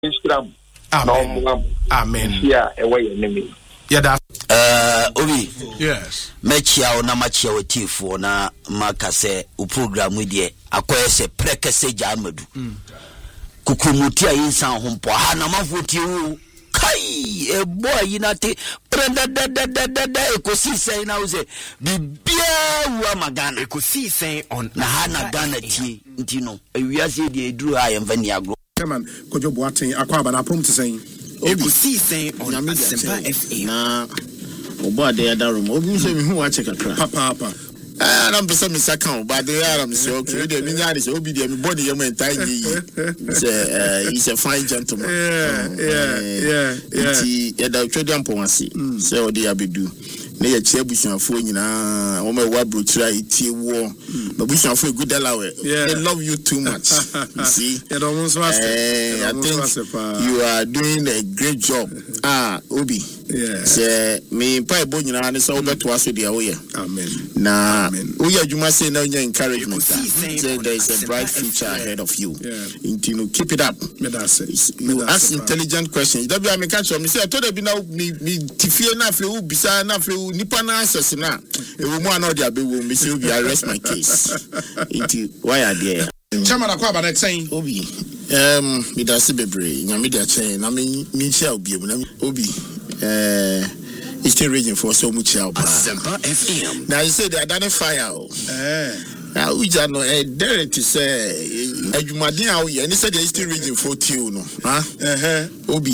Instagram. Amen. Yeah, away enemy. Yeah, Obi. Yes. Mechia o na machia o tifo na maka se o program we de akoye se prekese jamadu. Kukumuti a insan ho mpo ha na mafoti o kai e boy yinate prenda da ekosi sen na o se bibia wa magana ekosi sen on na ha na Ghana ti ntino ewiase de eduru ha yemfani agro. Man, Kojo Boateng akwaba na prom to say ekosi sen on Asempa FM na obo de ada room obi se me hu wa check akra papa I'm person Mr. Count, but they are okay. They mean that is obi the body you mean tiny. He's a fine gentleman. Yeah. The trading policy. So they abidu. They are chairbush and phone na o me wa brochura iti wo. But bush and phone good alawe. They love you too much. You see? I think you are doing a great job. Obi. Yeah. Say me pa ebo nyina ne so beto aso dia wo ye. Amen. Na we adwuma say na your encouragement. Say there is a bright future ahead of you. You know, keep it up. You ask intelligent questions. That be I make sure me say I told you now me tifie na afle u bisa na afle u nipa na answers na. E wo mu ana dia be wo me say I arrest my case. Why are there? Chairman akwaba na saying Obi me da se bebre nya me dia chen na me share obi na Obi Eastern region for so much help. Asempa FM. Now you say they identify now we just know there to say Jumadin out here and he said the Eastern region for you no. Obi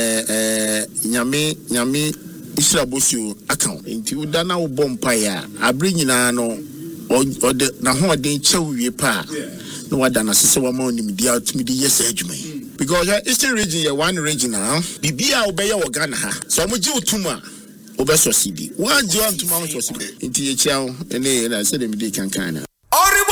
nyame Israbosu account into dana bompire I bring in no or the na ho den chewie pa no wadana se wa ma oni media to me yes adwuma because Eastern region one region now bibia obeye wo Ghana ha so mo ji otuma obeso cd one ji ontuma so cd nti ye chiao ene na se dem dey kankan na